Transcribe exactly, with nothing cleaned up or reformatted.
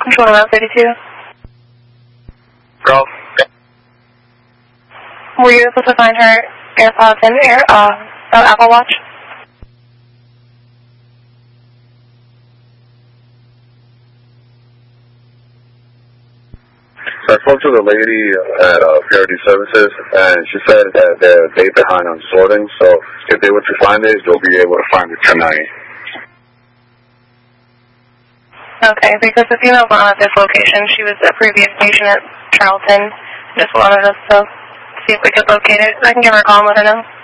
Control to Route thirty-two. Go. Were you able to find her AirPods and Air, uh, uh, Apple Watch? So I spoke to the lady at uh, Parity Services, and she said that they're a day behind on sorting, so if they were to find it, they'll be able to find it tonight. Okay, because the female was not at this location. She was a previous patient at Charlton. Just wanted us to see if we could locate it. I can give her a call and let her know.